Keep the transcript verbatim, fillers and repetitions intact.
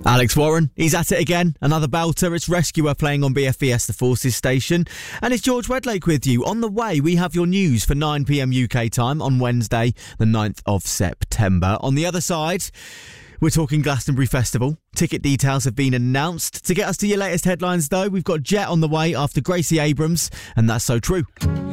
Alex Warren, he's at it again. Another belter. It's Rescuer playing on B F B S The Forces station. And it's George Wedlake with you. On the way, we have your news for nine p.m. U K time on Wednesday, the ninth of September. On the other side, we're talking Glastonbury Festival. Ticket details have been announced. To get us to your latest headlines, though, we've got Jet on the way after Gracie Abrams, and That's So True.